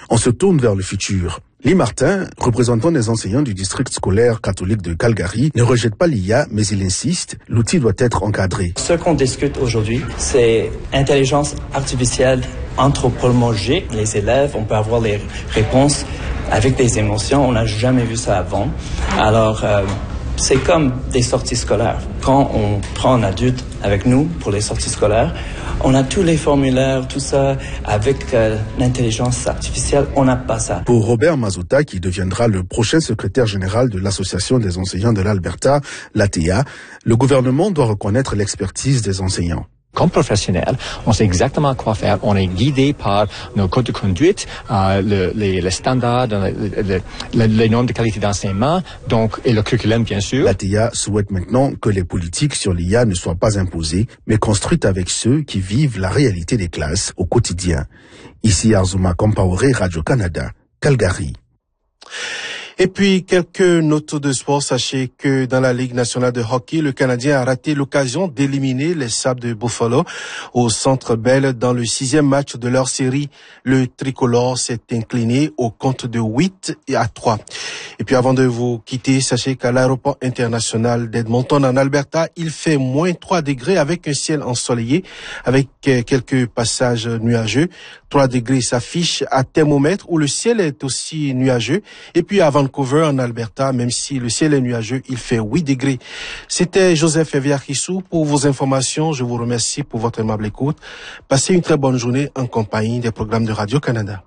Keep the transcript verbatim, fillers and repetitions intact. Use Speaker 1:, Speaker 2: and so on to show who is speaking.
Speaker 1: On se tourne vers le futur. Lee Martin, représentant des enseignants du district scolaire catholique de Calgary, ne rejette pas l'I A, mais il insiste, l'outil doit être encadré.
Speaker 2: Ce qu'on discute aujourd'hui, c'est intelligence artificielle anthropologique. Les élèves, on peut avoir les réponses avec des émotions. On n'a jamais vu ça avant. Alors, euh, c'est comme des sorties scolaires. Quand on prend un adulte avec nous pour les sorties scolaires, on a tous les formulaires, tout ça, avec euh, l'intelligence artificielle, on n'a pas ça.
Speaker 1: Pour Robert Mazuta, qui deviendra le prochain secrétaire général de l'Association des enseignants de l'Alberta, l'A T A, le gouvernement doit reconnaître l'expertise des enseignants.
Speaker 3: Comme professionnel, on sait exactement quoi faire. On est guidé par nos codes de conduite, euh, le, les, les standards, le, le, le, les normes de qualité d'enseignement, donc et le curriculum bien sûr.
Speaker 1: L'A T A souhaite maintenant que les politiques sur l'I A ne soient pas imposées, mais construites avec ceux qui vivent la réalité des classes au quotidien. Ici Arzuma Compaoré, Radio-Canada, Calgary.
Speaker 4: Et puis, quelques notes de sport. Sachez que dans la Ligue nationale de hockey, le Canadien a raté l'occasion d'éliminer les Sabres de Buffalo au Centre Bell dans le sixième match de leur série. Le tricolore s'est incliné au compte de huit à trois. Et puis, avant de vous quitter, sachez qu'à l'aéroport international d'Edmonton en Alberta, il fait moins trois degrés avec un ciel ensoleillé, avec quelques passages nuageux. trois degrés s'affichent à thermomètre où le ciel est aussi nuageux. Et puis, à Vancouver, en Alberta, même si le ciel est nuageux, il fait huit degrés. C'était Joseph Eviarissou pour vos informations. Je vous remercie pour votre aimable écoute. Passez une très bonne journée en compagnie des programmes de Radio-Canada.